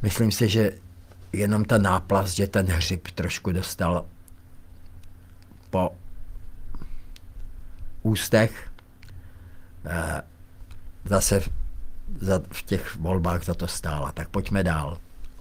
Myslím si, že jenom ta náplast, že ten hřib trošku dostal po ústech, zase v těch volbách za to stála. Tak pojďme dál.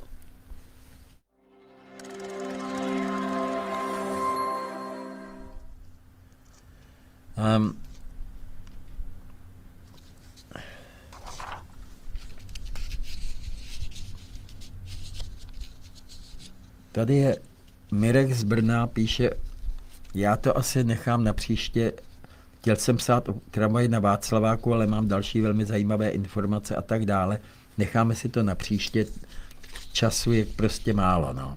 Tady je Mirek z Brna, píše, já to asi nechám na příště, chtěl jsem psát o tramvaji na Václaváku, ale mám další velmi zajímavé informace a tak dále. Necháme si to na příště, času je prostě málo. No.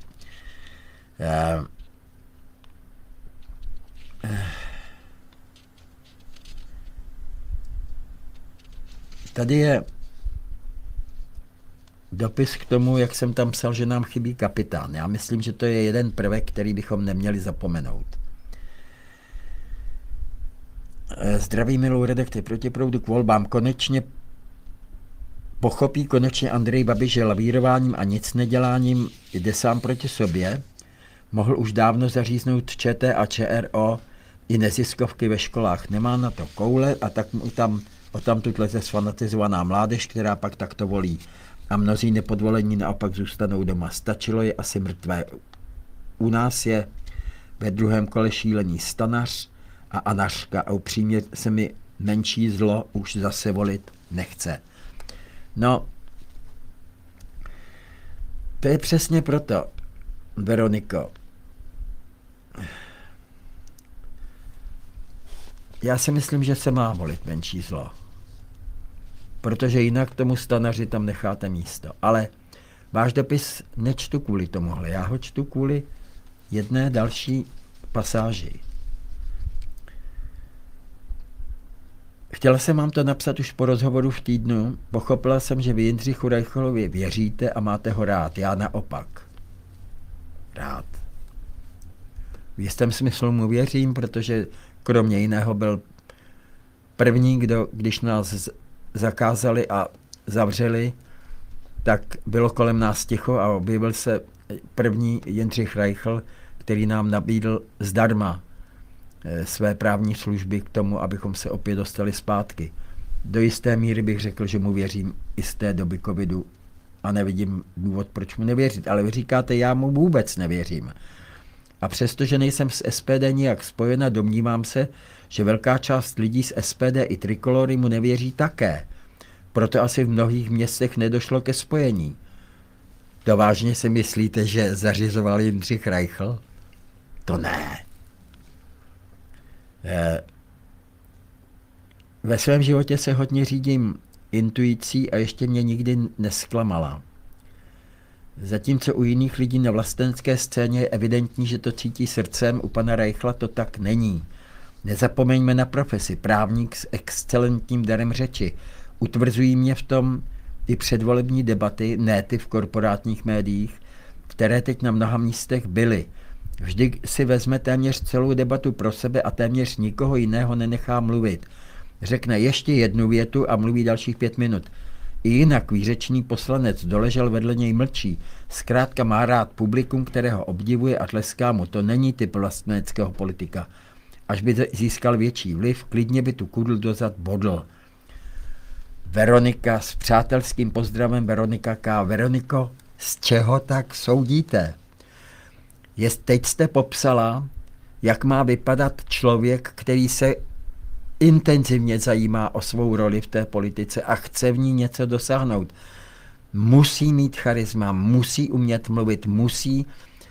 Tady je dopis k tomu, jak jsem tam psal, že nám chybí kapitán. Já myslím, že to je jeden prvek, který bychom neměli zapomenout. Zdraví, milou redakci Protiproudu k volbám. Konečně Andrej Babiš, že lavírováním a nic neděláním jde sám proti sobě. Mohl už dávno zaříznout ČT a ČRO i neziskovky ve školách. Nemá na to koule a tak mu tam odtamtud leze sfanatizovaná mládež, která pak takto volí. A mnozí nepodvolení naopak zůstanou doma. Stačilo je asi mrtvé. U nás je ve druhém kole šílení Stanař a Anařka a upřímně se mi menší zlo už zase volit nechce. No, to je přesně proto, Veroniko. Já si myslím, že se má volit menší zlo. Protože jinak tomu Stanaři tam necháte místo. Ale váš dopis nečtu kvůli tomuhle. Já ho čtu kvůli jedné další pasáži. Chtěla jsem vám to napsat už po rozhovoru v Týdnu. Pochopila jsem, že vy Jindřichu Reichlovi věříte a máte ho rád. Já naopak. Rád. V jistém smyslu mu věřím, protože kromě jiného byl první, když nás zakázali a zavřeli, tak bylo kolem nás ticho a objevil se první Jindřich Reichl, který nám nabídl zdarma své právní služby k tomu, abychom se opět dostali zpátky. Do jisté míry bych řekl, že mu věřím i z té doby covidu a nevidím důvod, proč mu nevěřit. Ale vy říkáte, já mu vůbec nevěřím. A přestože nejsem s SPD nijak spojena, domnívám se, že velká část lidí z SPD i Trikolory mu nevěří také. Proto asi v mnohých městech nedošlo ke spojení. To vážně si myslíte, že zařizoval Jindřich Reichl? To ne. Ve svém životě se hodně řídím intuicí a ještě mě nikdy nesklamala. Zatímco u jiných lidí na vlastenské scéně je evidentní, že to cítí srdcem, u pana Reichla to tak není. Nezapomeňme na profesi, právník s excelentním darem řeči. Utvrzují mě v tom i předvolební debaty, ne ty v korporátních médiích, které teď na mnoha místech byly. Vždy si vezme téměř celou debatu pro sebe a téměř nikoho jiného nenechá mluvit. Řekne ještě jednu větu a mluví dalších 5 minut. I jinak výřečný poslanec doležel vedle něj mlčí. Zkrátka má rád publikum, kterého obdivuje a tleská mu. To není typ vlasteneckého politika. Až by získal větší vliv, klidně by tu kudl dozad bodl. Veronika s přátelským pozdravem Veronika K. Veroniko, z čeho tak soudíte? Teď jste popsala, jak má vypadat člověk, který se intenzivně zajímá o svou roli v té politice a chce v ní něco dosáhnout. Musí mít charisma, musí umět mluvit, musí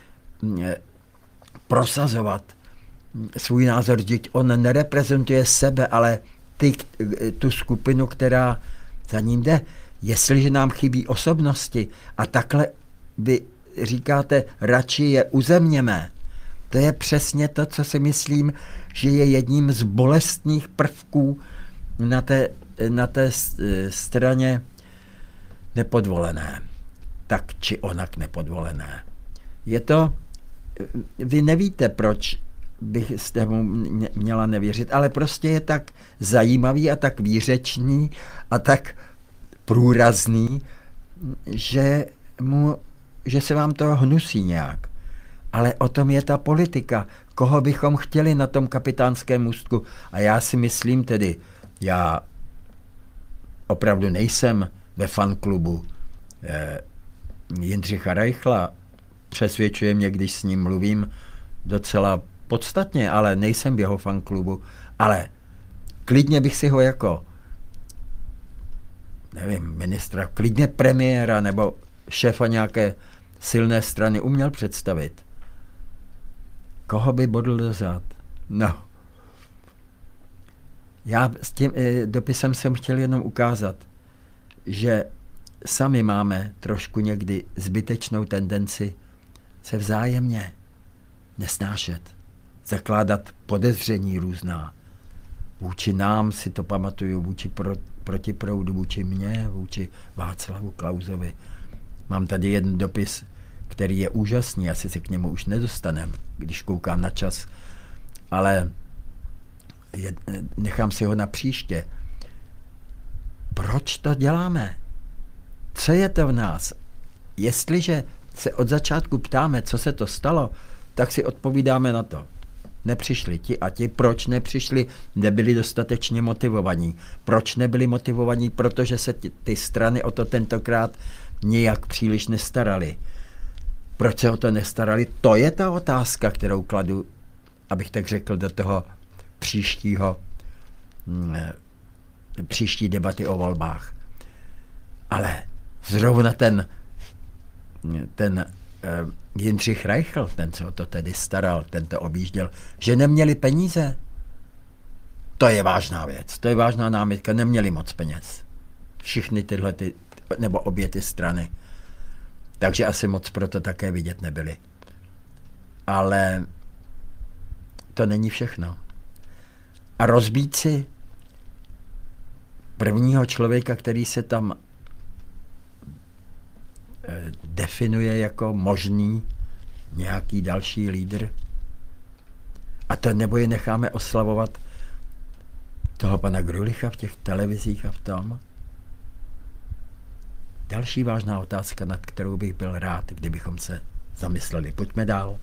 prosazovat svůj názor. Vždyť on nereprezentuje sebe, ale tu skupinu, která za ním jde. Jestliže nám chybí osobnosti a takhle vy říkáte, radši je uzemněme, to je přesně to, co si myslím, že je jedním z bolestných prvků na té straně nepodvolené. Tak či onak nepodvolené. Je to, vy nevíte, proč byste mu měla nevěřit, ale prostě je tak zajímavý a tak výřečný a tak průrazný, že že se vám to hnusí nějak. Ale o tom je ta politika. Koho bychom chtěli na tom kapitánském můstku? A já si myslím tedy, já opravdu nejsem ve fanklubu Jindřicha Reichla. Přesvědčuje mě, když s ním mluvím, docela podstatně, ale nejsem v jeho fanklubu. Ale klidně bych si ho jako, nevím, ministra, klidně premiéra nebo šéfa nějaké silné strany uměl představit. Koho by bodl do zad? No. Já s tím dopisem jsem chtěl jenom ukázat, že sami máme trošku někdy zbytečnou tendenci se vzájemně nesnášet, zakládat podezření různá. Vůči nám si to pamatuju, vůči protiproudu, vůči mně, vůči Václavu Klausovi. Mám tady jeden dopis, který je úžasný, asi se k němu už nedostanem, když koukám na čas, ale nechám si ho na příště. Proč to děláme? Co je to v nás? Jestliže se od začátku ptáme, co se to stalo, tak si odpovídáme na to. Nepřišli ti a ti. Proč nepřišli? Nebyli dostatečně motivovaní. Proč nebyli motivovaní? Protože se ty strany o to tentokrát nijak příliš nestarali. Proč se o to nestarali? To je ta otázka, kterou kladu, abych tak řekl, do toho příští debaty o volbách. Ale zrovna ten Jindřich Reichl, ten, co to tedy staral, ten to objížděl, že neměli peníze. To je vážná věc, to je vážná námitka, neměli moc peněz. Všichni nebo obě ty strany. Takže asi moc proto také vidět nebyli. Ale to není všechno. A rozbít si prvního člověka, který se tam definuje jako možný nějaký další lídr. A to nebo je necháme oslavovat toho pana Grulicha v těch televizích a v tom. Další vážná otázka, nad kterou bych byl rád, kdybychom se zamysleli. Pojďme dál.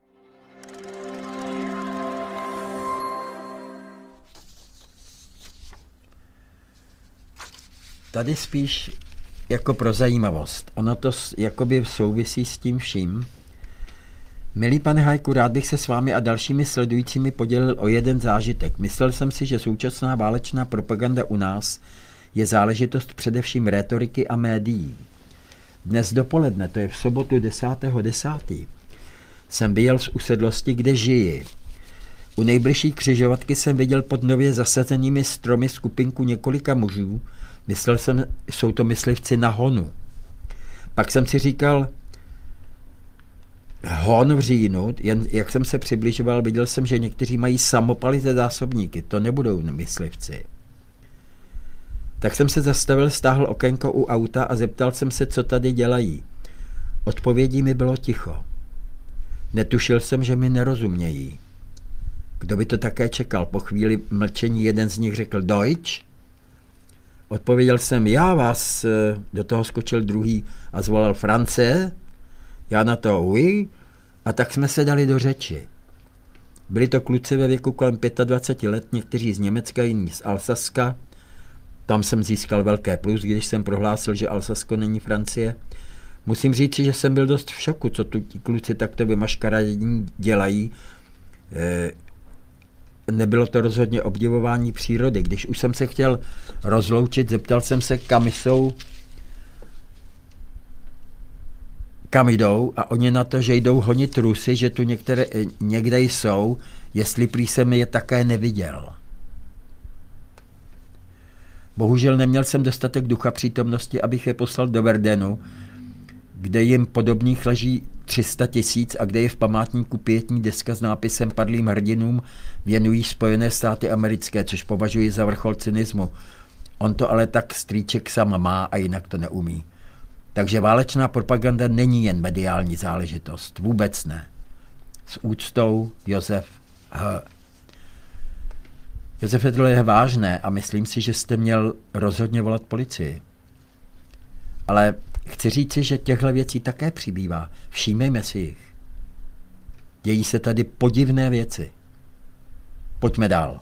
Tady spíš jako pro zajímavost. Ono to jakoby souvisí s tím vším. Milý pane Hajku, rád bych se s vámi a dalšími sledujícími podělil o jeden zážitek. Myslel jsem si, že současná válečná propaganda u nás je záležitost především rétoriky a médií. Dnes dopoledne, to je v sobotu 10.10., jsem vyjel z usedlosti, kde žiji. U nejbližší křižovatky jsem viděl pod nově zasazenými stromy skupinku několika mužů. Myslel jsem, jsou to myslivci na honu. Pak jsem si říkal, hon v říjnu, jen jak jsem se přibližoval, viděl jsem, že někteří mají samopaly ze zásobníky. To nebudou myslivci. Tak jsem se zastavil, stáhl okénko u auta a zeptal jsem se, co tady dělají. Odpovědí mi bylo ticho. Netušil jsem, že mi nerozumějí. Kdo by to také čekal? Po chvíli mlčení jeden z nich řekl Deutsch. Odpověděl jsem, já vás, do toho skočil druhý a zvolal France. Já na to oui. A tak jsme se dali do řeči. Byli to kluci ve věku kolem 25 let, někteří z Německa, jiní z Alsaska. Tam jsem získal velké plus, když jsem prohlásil, že Alsasko není Francie. Musím říct, že jsem byl dost v šoku, co tu ti kluci takto vymaškaradní dělají. Nebylo to rozhodně obdivování přírody. Když už jsem se chtěl rozloučit, zeptal jsem se, kam jdou, a oni na to, že jdou honit Rusy, že tu někde jsou, jestli prý jsem je také neviděl. Bohužel neměl jsem dostatek ducha přítomnosti, abych je poslal do Verdenu, kde jim podobných leží 300 000 a kde je v památníku pietní deska s nápisem Padlým hrdinům věnují Spojené státy americké, což považuji za vrchol cynismu. On to ale tak strýček sám má a jinak to neumí. Takže válečná propaganda není jen mediální záležitost. Vůbec ne. S úctou Josef H. Josefe, tohle je vážné a myslím si, že jste měl rozhodně volat policii. Ale chci říci, že těchto věcí také přibývá. Všímejme si jich. Dějí se tady podivné věci. Pojďme dál.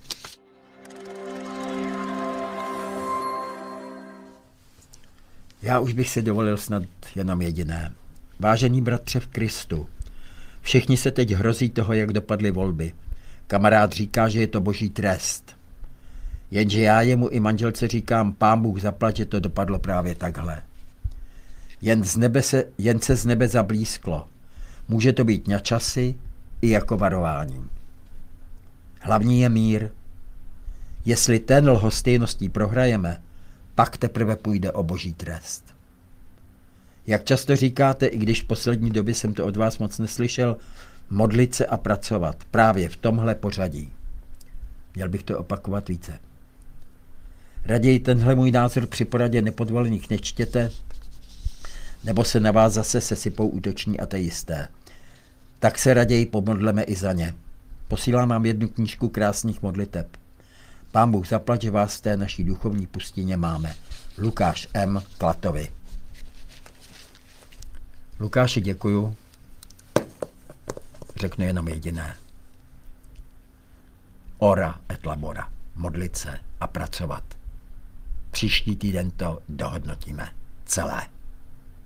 Já už bych si dovolil snad jenom jediné. Vážený bratře v Kristu, všichni se teď hrozí toho, jak dopadly volby. Kamarád říká, že je to boží trest. Jenže já jemu i manželce říkám, Pán Bůh zaplať, že to dopadlo právě takhle. Jen se z nebe zablísklo. Může to být na časy i jako varování. Hlavní je mír. Jestli ten lhostejností prohrajeme, pak teprve půjde o boží trest. Jak často říkáte, i když v poslední době jsem to od vás moc neslyšel, modlit se a pracovat právě v tomhle pořadí. Měl bych to opakovat více. Raději tenhle můj názor při poradě nepodvolených nečtěte, nebo se na vás zase sesypou útoční ateisté. Tak se raději pomodleme i za ně. Posílám vám jednu knížku krásných modliteb. Pán Bůh zaplať, že vás v té naší duchovní pustině máme. Lukáš M. Klatovi. Lukáši, děkuju. Řeknu jenom jediné. Ora et labora. Modlit se a pracovat. Příští týden to dohodnotíme celé.